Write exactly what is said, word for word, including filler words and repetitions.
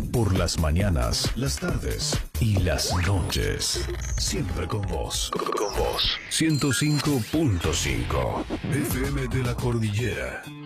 Por las mañanas, las tardes y las noches. Siempre con vos. Con vos. ciento cinco punto cinco. F M de la Cordillera.